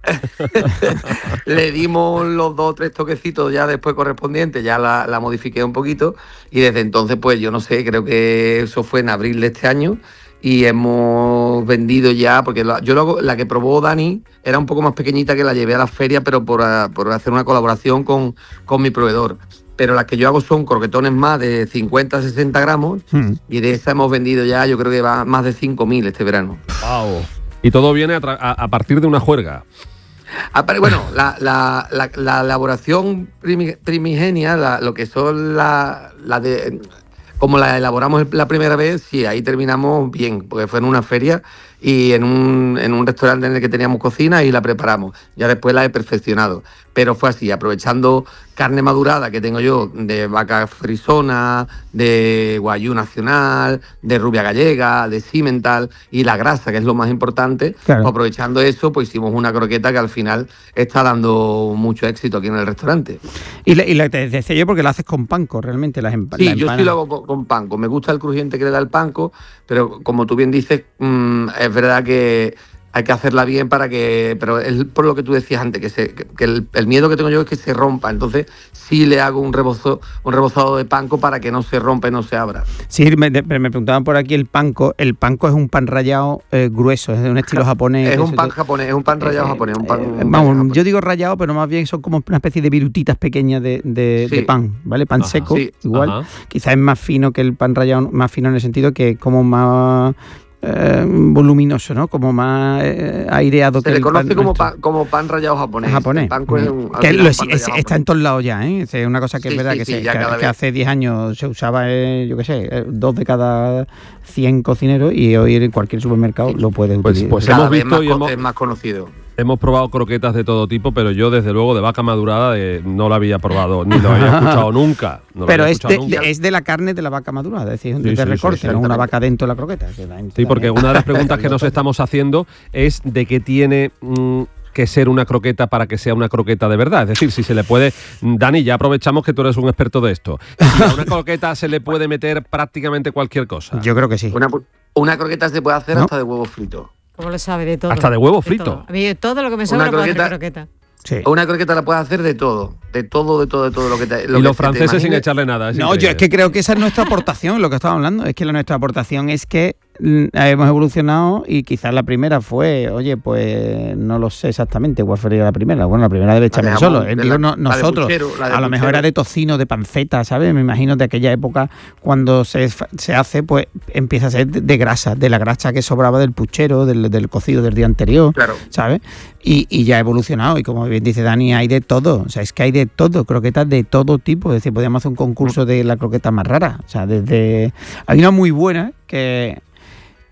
Le dimos los dos o tres toquecitos ya después correspondientes, ya la, la modifiqué un poquito y desde entonces, pues yo no sé, creo que eso fue en abril de este año y hemos vendido ya, porque la, yo lo hago- la que probó Dani era un poco más pequeñita, que la llevé a la feria, pero por, a- por hacer una colaboración con, con mi proveedor. Pero las que yo hago son croquetones más de cincuenta a sesenta gramos Hmm. y de esa hemos vendido ya, yo creo que va más de cinco mil este verano. Wow. Y todo viene a, tra- a, a partir de una juerga. Apare- Bueno, la, la, la, la elaboración primi- primigenia, la- lo que son la, la de... Como la elaboramos la primera vez, sí, ahí terminamos bien, porque fue en una feria y en un, en un restaurante en el que teníamos cocina y la preparamos. Ya después la he perfeccionado. Pero fue así, aprovechando carne madurada que tengo yo de vaca frisona, de guayú nacional, de rubia gallega, de cimental y la grasa, que es lo más importante. Claro. Pues aprovechando eso, pues hicimos una croqueta que al final está dando mucho éxito aquí en el restaurante. Y, la, y la, te decía yo porque la haces con panko, realmente, las empa- Sí, la yo empanadas. sí lo hago con, con panko. Me gusta el crujiente que le da el panko, pero como tú bien dices, mmm, es verdad que hay que hacerla bien para que... Pero es por lo que tú decías antes, que, se, que, que el, el miedo que tengo yo es que se rompa. Entonces sí le hago un rebozo, un rebozado de panko para que no se rompa y no se abra. Sí, me, de- me preguntaban por aquí el panko. El panko es un pan rallado eh, grueso, es de un estilo japonés. Es que un se- pan japonés, es un pan rallado eh, japonés. Un pan, eh, un vamos, pan yo digo rallado, pero más bien son como una especie de virutitas pequeñas de, de- Sí. de pan, ¿vale? Pan Ajá. seco, Sí. igual. Ajá. Quizás es más fino que el pan rallado, más fino en el sentido que como más eh, voluminoso, ¿no? Como más eh, aireado Se que le el conoce pan como, nuestro. pan, como pan rallado japonés. japonés. El panko es un, al Que final lo- un pan es- rallado está en todos lados ya, ¿eh? Es una cosa que Sí, es verdad sí, que, sí, se- ya que- cada que vez. hace diez años se usaba, eh, yo qué sé, eh, dos de cada cien cocineros y hoy en cualquier supermercado lo puedes Pues, utilizar. pues Cada hemos vez visto más y co- hemos, es más conocido. hemos probado croquetas de todo tipo, pero yo desde luego de vaca madurada eh, no la había probado, ni lo había escuchado nunca. No lo Pero había es escuchado de, nunca. de- es de la carne de la vaca madurada, es decir, Sí, de sí, sí, recorte, no una exactamente. vaca dentro de la croqueta. que la gente Sí, porque también- una de las preguntas que nos estamos haciendo es de qué tiene mm, que ser una croqueta para que sea una croqueta de verdad. Es decir, si se le puede... Dani, ya aprovechamos que tú eres un experto de esto. Si a una croqueta se le puede meter prácticamente cualquier cosa. Yo creo que sí. Una, una croqueta se puede hacer ¿No? hasta de huevo frito. ¿Cómo lo sabe? De todo. Hasta de huevo De frito. todo. A mí todo lo que me sobra Una puedo hacer croqueta- croqueta. Una croqueta la puedes hacer de todo, de todo, de todo, de todo lo que te. Lo Y que los te franceses sin imagines. echarle nada. es No, increíble. yo es que creo que esa es nuestra aportación, lo que estaba hablando. Es que la, nuestra aportación es que mm, hemos evolucionado y quizás la primera fue, oye, pues no lo sé exactamente cuál fue la primera. Bueno, la primera de bechamel jamón, solo. de eh, la- digo, no- la de nosotros. puchero, la de a lo mejor puchero. era de tocino, de panceta, ¿sabes? Me imagino de aquella época cuando se, fa- se hace, pues empieza a ser de, de grasa, de la grasa que sobraba del puchero, del, del cocido del día anterior, Claro. ¿sabes? Y, y ya ha evolucionado. Y como bien dice Dani, hay de todo. O sea, es que hay de todo, croquetas de todo tipo. Es decir, podríamos hacer un concurso de la croqueta más rara. O sea, desde. Hay una muy buena que,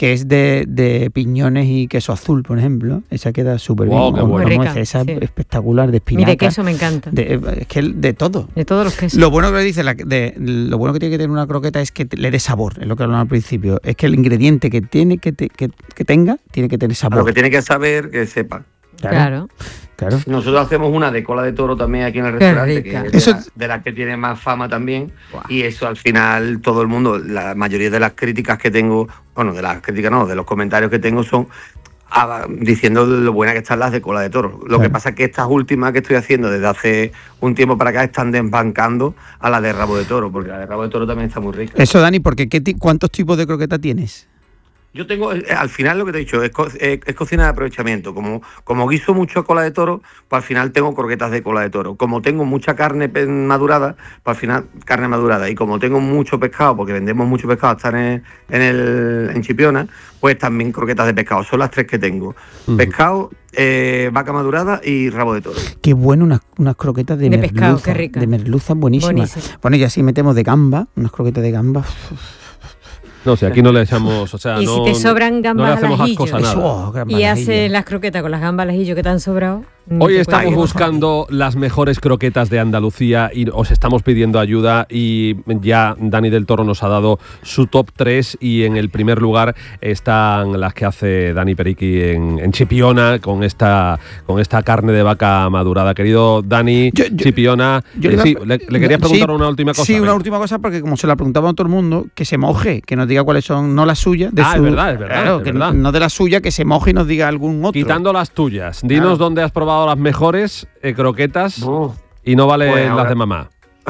que es de, de piñones y queso azul, por ejemplo. Esa queda súper Wow, bien. qué bueno. Como dice, esa Sí. espectacular, de espinaca. Mire, queso me encanta. De, es que de todo. De todos los quesos. Lo bueno que le dice, la, de, lo bueno que tiene que tener una croqueta es que te- le dé sabor, es lo que hablamos al principio. Es que el ingrediente que tiene que, te- que, que tenga, tiene que tener sabor. Lo que tiene que saber, que sepa. Claro. Claro. Nosotros hacemos una de cola de toro también aquí en el Qué restaurante, rica. que es de, Eso- la, de las que tiene más fama también. Y eso al final todo el mundo, la mayoría de las críticas que tengo, bueno, de las críticas no, de los comentarios que tengo son ah, diciendo lo buenas que están las de cola de toro. Lo que pasa es que estas últimas que estoy haciendo desde hace un tiempo para acá están desbancando a la de rabo de toro, porque la de rabo de toro también está muy rica. Eso, Dani, porque ¿qué ti- ¿cuántos tipos de croqueta tienes? Yo tengo, eh, al final lo que te he dicho, es, co- eh, es cocina de aprovechamiento. Como, como guiso mucho cola de toro, pues al final tengo croquetas de cola de toro. Como tengo mucha carne pe- madurada, pues al final carne madurada. Y como tengo mucho pescado, porque vendemos mucho pescado, están en, en, el, en Chipiona, pues también croquetas de pescado. Son las tres que tengo. Pescado, eh, vaca madurada y rabo de toro. Qué bueno unas, unas croquetas de, De merluza. pescado, qué rica. De merluza buenísimas. Buenísima. Bueno, y así metemos de gamba, unas croquetas de gamba. No, si aquí no le echamos, o sea, Y no, si te sobran no le gambas al hacemos ajillo ascos a nada. Eso, oh, gamba y al ajillo. haces las croquetas con las gambas al ajillo que te han sobrado. ni Hoy te estamos puedes- buscando las mejores croquetas de Andalucía y os estamos pidiendo ayuda y ya Dani del Toro nos ha dado su top tres y en el primer lugar están las que hace Dani Periqui en, en Chipiona con esta, con esta carne de vaca madurada. Querido Dani, Yo- yo- Chipiona, yo eh, le- sí, le, le querías preguntar sí, una última cosa. Sí, una Venga. última cosa, porque como se la preguntaba a todo el mundo, que se moje, que nos diga cuáles son, no las suyas, de Ah, es su, verdad, es verdad, claro, es que verdad. no de la suya, que se moje y nos diga algún otro. Quitando las tuyas, dinos Claro. dónde has probado las mejores eh, croquetas No. y no vale Pues las ahora- de mamá.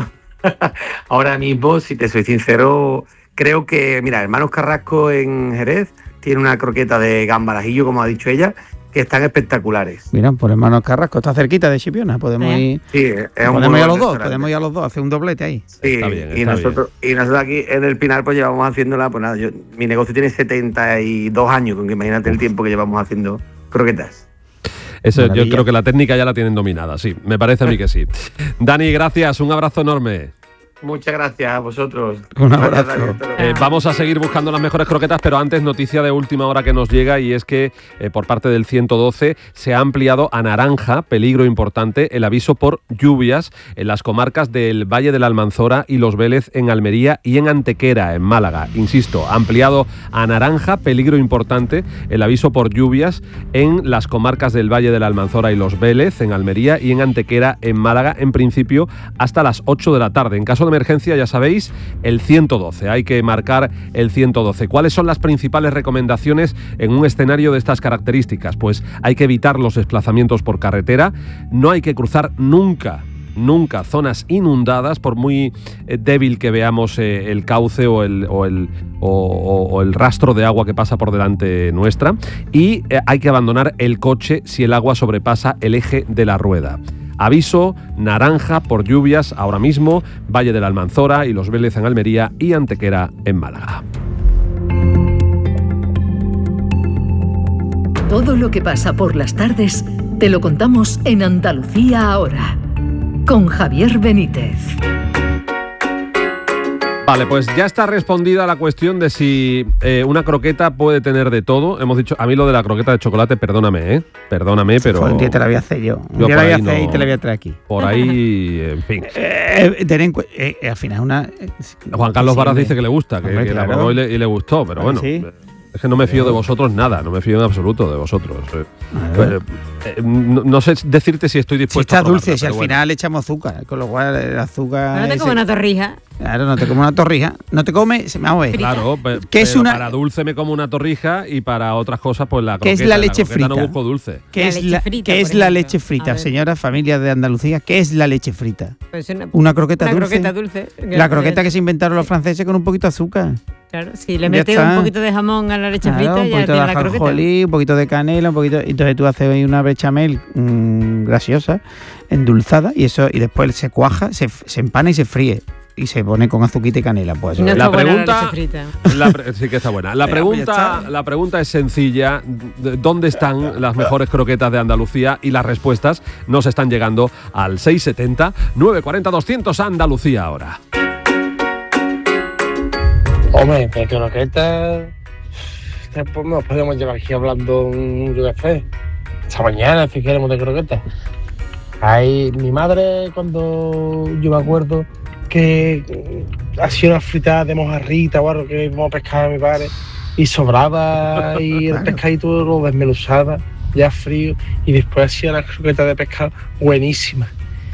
Ahora mismo, si te soy sincero, creo que, mira, Hermanos Carrasco en Jerez tiene una croqueta de gamba al ajillo, como ha dicho ella, que están espectaculares. Mira, por hermanos Carrasco, está cerquita de Chipiona, podemos Eh. ir, Sí, es un podemos muy ir a buen los dos, restaurante. podemos ir a los dos, hacer un doblete ahí. Sí, Está bien, y, está nosotros, y nosotros aquí en el Pinar pues llevamos haciéndola, pues nada, yo, mi negocio tiene setenta y dos años, con que imagínate el tiempo que llevamos haciendo croquetas. Eso, yo Maravilla. creo que la técnica ya la tienen dominada, sí, me parece a mí que sí. Dani, gracias, un abrazo enorme. Muchas gracias a vosotros. Un Gracias, abrazo. David, hasta luego. Eh, vamos a seguir buscando las mejores croquetas, pero antes noticia de última hora que nos llega y es que eh, por parte del ciento doce se ha ampliado a naranja, peligro importante, el aviso por lluvias en las comarcas del Valle de la Almanzora y Los Vélez en Almería y en Antequera, en Málaga. Insisto, ampliado a naranja, peligro importante, el aviso por lluvias en las comarcas del Valle de la Almanzora y Los Vélez en Almería y en Antequera, en Málaga, en principio hasta las ocho de la tarde. En caso de emergencia, ya sabéis, el ciento doce. Hay que marcar el ciento doce. ¿Cuáles son las principales recomendaciones en un escenario de estas características? Pues hay que evitar los desplazamientos por carretera, no hay que cruzar nunca nunca zonas inundadas, por muy eh, débil que veamos eh, el cauce o el, o, el, o, o- o el rastro de agua que pasa por delante nuestra, y eh, hay que abandonar el coche si el agua sobrepasa el eje de la rueda. Aviso naranja por lluvias ahora mismo, Valle de la Almanzora y Los Vélez en Almería y Antequera en Málaga. Todo lo que pasa por las tardes te lo contamos en Andalucía ahora, con Javier Benítez. Vale, pues ya está respondida la cuestión de si eh, una croqueta puede tener de todo. Hemos dicho, a mí lo de la croqueta de chocolate, perdóname, ¿eh? Perdóname, pero... Pues un día te la voy a hacer yo. Un Yo día por la voy a ahí hacer no- y te la voy a traer aquí. Por ahí, en fin. Eh, ten en cu- eh, eh, al final es una... eh, Juan Carlos sí, Varas hombre. dice que le gusta, que, Hombre, que la claro. probó y le, y le gustó, pero Ah, bueno. ¿sí? Es que no me fío de vosotros nada, no me fío en absoluto de vosotros. Eh, ver. eh, eh, no, no sé decirte si estoy Si dispuesto está a probarla, dulce, si al pero bueno. final le echamos azúcar, con lo cual el azúcar... No te ese- como una torrija. Claro, no te como una torrija. No te come... se- Vamos a ver. Claro, pe- ¿Qué es pero una- para dulce me como una torrija y para otras cosas pues la ¿Qué croqueta. es la leche croqueta no frita? busco dulce. ¿Qué La es leche la, frita, ¿qué por es la ejemplo. leche A frita, ver. señora familia de Andalucía? ¿Qué es la leche frita? Pues una, Una croqueta una dulce. croqueta dulce. La croqueta que se inventaron los franceses con un poquito de azúcar. Claro, si le Ya metes está. un poquito de jamón a la leche Claro, frita, un ya poquito tienes de la croqueta. ajonjolí, un poquito de canela, un poquito. Entonces tú haces ahí una bechamel mm, graciosa, endulzada, y eso y después se cuaja, se, se empana y se fríe. Y se pone con azuquita y canela. Pues Y no eso está La buena pregunta- la leche frita. La pre- sí que está buena. La Venga, pues ya pregunta, está. la pregunta es sencilla. D- ¿Dónde están las mejores croquetas de Andalucía? Y las respuestas nos están llegando al seis setenta, nueve cuarenta, doscientos Andalucía ahora. Hombre, mi croqueta este pues nos podemos llevar aquí hablando, yo qué sé, esta mañana si queremos de croquetas. Ahí, mi madre, cuando yo me acuerdo que hacía una fritada de mojarrita o algo que íbamos a pescar a mi padre y sobraba y el pescadito lo desmenuzaba ya frío y después hacía las croquetas de pescado buenísimas.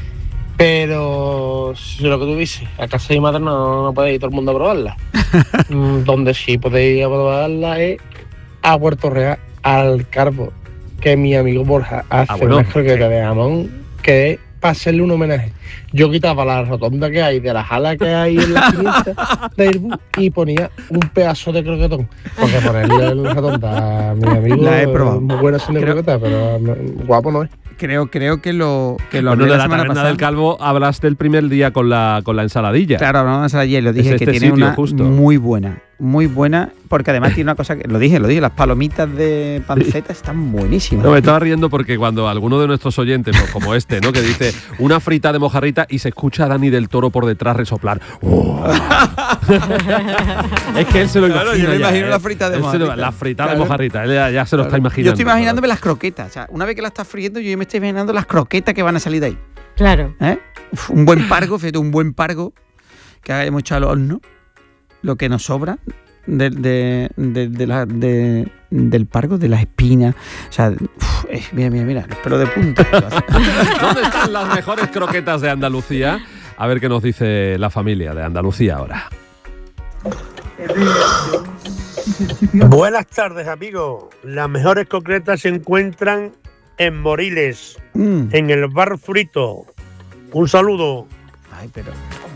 Pero si lo que tú dices, a casa de mi madre no, no podéis ir todo el mundo a probarla. Donde sí podéis ir a probarla es a Puerto Real, al Carbo, que mi amigo Borja hace ah, bueno, unas croquetas sí. de jamón que es para hacerle un homenaje. Yo quitaba la rotonda que hay de la jala que hay en la quinientas del bus y ponía un pedazo de croquetón. Porque ponerle en la rotonda a mi amigo la he probado. Es muy buena haciendo croquetas, pero guapo no es. Creo, creo que lo que lo bueno, hablé de la, la semana taberna pasada. del Calvo hablaste el primer día con la con la ensaladilla. Claro, hablamos de ensaladilla y lo dije es que este tiene una justo. muy buena, muy buena, porque además tiene una cosa que lo dije, lo dije, las palomitas de panceta sí. están buenísimas. No, me estaba riendo porque cuando alguno de nuestros oyentes, pues, como este, ¿no? Que dice una frita de mojarrita y se escucha a Dani del Toro por detrás resoplar. Oh. Es que él se lo claro, imagina. Yo me ya, imagino ¿eh? la frita de mojarrita. La frita claro. de mojarrita, él ya, ya se lo claro. está imaginando. Yo estoy imaginándome las croquetas. O sea, una vez que la estás friendo, yo me estoy imaginando las croquetas que van a salir de ahí. Claro. ¿Eh? Uf, un buen pargo, fíjate, un buen pargo que hayamos echado al horno, lo que nos sobra de, de, de, de la, de, del pargo, de las espinas. O sea, uf, eh, mira, mira, mira, los pelos de punta. ¿Dónde están las mejores croquetas de Andalucía? A ver qué nos dice la familia de Andalucía ahora. Buenas tardes, amigos. Las mejores croquetas se encuentran en Moriles, mm. en el Bar Frito. Un saludo. Ay, pero...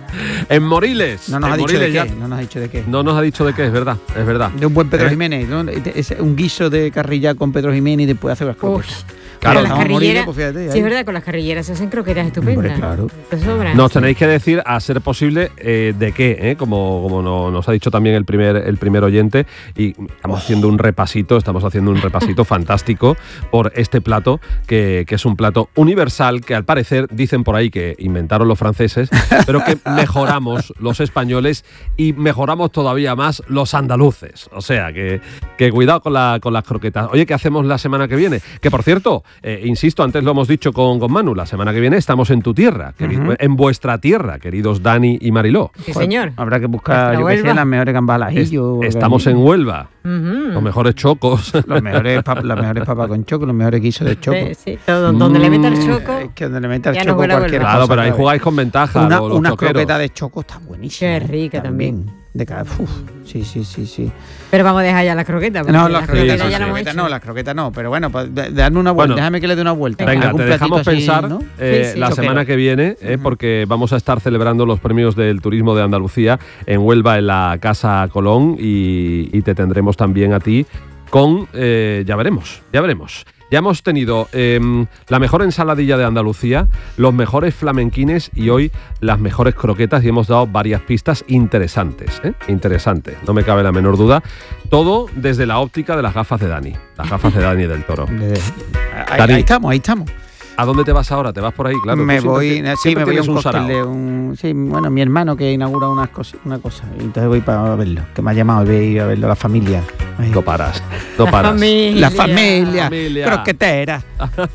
En Moriles. No nos en ha dicho Moriles de ya... qué. No nos ha dicho de qué. No nos ha dicho de qué, es verdad, es verdad. De un buen Pedro ¿Eh? Jiménez, ¿no? Es un guiso de carrilla con Pedro Jiménez y después hace las croquetas. Claro, las carrilleras, pues fíjate, sí, es verdad, con las carrilleras se hacen croquetas estupendas. Hombre, claro. Nos tenéis que decir, a ser posible, eh, de qué, ¿eh? como, como no, nos ha dicho también el primer, el primer oyente, y estamos oh. haciendo un repasito, estamos haciendo un repasito fantástico por este plato, que, que es un plato universal, que al parecer dicen por ahí que inventaron los franceses, pero que mejoramos los españoles y mejoramos todavía más los andaluces. O sea, que, que cuidado con, la, con las croquetas. Oye, ¿qué hacemos la semana que viene? Que por cierto, Eh, insisto, antes lo hemos dicho con, con Manu, la semana que viene estamos en tu tierra, querido, uh-huh. en vuestra tierra, queridos Dani y Mariló. Sí, señor. Habrá que buscar, yo que sé, las mejores gambas al ajillo. Es, estamos en Huelva. Uh-huh. Los mejores chocos. Los mejores, pap, las mejores papas con choco, los mejores guisos de choco. Sí, sí, todo, donde mm. le meta el choco. Es que donde le meta el ya choco cualquier Claro, cosa, pero ahí jugáis con ventaja. Una, los, los una croqueta de choco está buenísima. Qué rica también. también. De cada, uf, sí, sí, sí, sí. Pero vamos a dejar ya las croquetas. No, las croquetas, croqueta sí, ya sí, no, croqueta no, las croquetas no. Pero bueno, pues, darme una vuelta, bueno, déjame que le dé una vuelta. Venga, te dejamos así, pensar ¿no? eh, sí, sí. la Choquero. semana que viene, eh, uh-huh. porque vamos a estar celebrando los premios del turismo de Andalucía en Huelva, en la Casa Colón, y, y te tendremos también a ti con, eh, ya veremos, ya veremos. Ya hemos tenido eh, la mejor ensaladilla de Andalucía, los mejores flamenquines y hoy las mejores croquetas, y hemos dado varias pistas interesantes, ¿eh? Interesantes, no me cabe la menor duda. Todo desde la óptica de las gafas de Dani, las gafas de Dani del Toro. Ahí, Dani, ahí estamos, ahí estamos. ¿A dónde te vas ahora? ¿Te vas por ahí? Claro. Me voy, siempre, sí, me voy a un, un cóctel de un, sí, bueno, mi hermano que inaugura unas cosas, una cosa, y entonces voy para verlo, que me ha llamado, voy a ir a verlo, la familia. Ay. No paras, no paras. La familia, la familia, familia. Croquetera.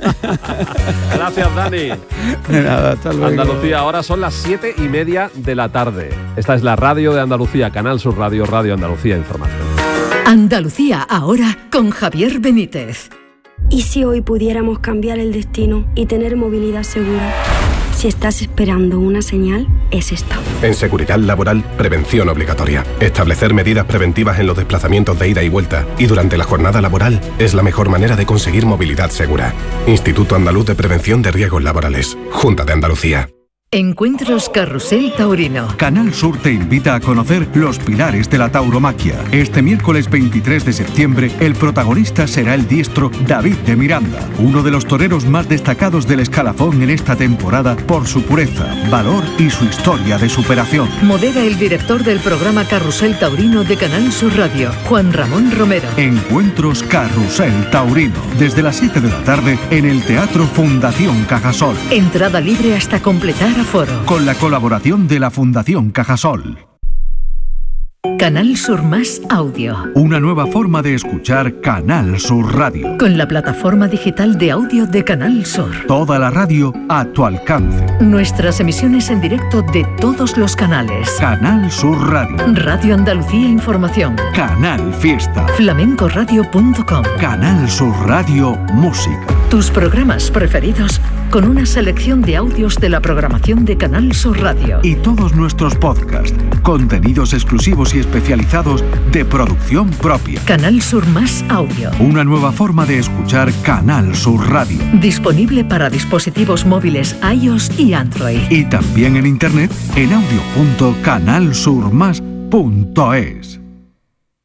Gracias, Dani. De nada, hasta luego. Andalucía, ahora son las siete y media de la tarde. Esta es la radio de Andalucía, Canal Sur Radio, Radio Andalucía Información. Andalucía ahora con Javier Benítez. ¿Y si hoy pudiéramos cambiar el destino y tener movilidad segura? Si estás esperando una señal, es esta. En seguridad laboral, prevención obligatoria. Establecer medidas preventivas en los desplazamientos de ida y vuelta y durante la jornada laboral es la mejor manera de conseguir movilidad segura. Instituto Andaluz de Prevención de Riesgos Laborales. Junta de Andalucía. Encuentros Carrusel Taurino. Canal Sur te invita a conocer los pilares de la tauromaquia. Este miércoles veintitrés de septiembre, el protagonista será el diestro David de Miranda, uno de los toreros más destacados del escalafón en esta temporada por su pureza, valor y su historia de superación. Modera el director del programa Carrusel Taurino de Canal Sur Radio, Juan Ramón Romero. Encuentros Carrusel Taurino, desde las siete de la tarde en el Teatro Fundación Cajasol. Entrada libre hasta completar aforo. Con la colaboración de la Fundación Cajasol. Canal Sur Más Audio. Una nueva forma de escuchar Canal Sur Radio. Con la plataforma digital de audio de Canal Sur. Toda la radio a tu alcance. Nuestras emisiones en directo de todos los canales. Canal Sur Radio. Radio Andalucía Información. Canal Fiesta. flamencoradio punto com. Canal Sur Radio Música. Tus programas preferidos con una selección de audios de la programación de Canal Sur Radio. Y todos nuestros podcasts, contenidos exclusivos y especializados de producción propia. Canal Sur Más Audio. Una nueva forma de escuchar Canal Sur Radio. Disponible para dispositivos móviles iOS y Android. Y también en internet en audio punto canal sur más punto es.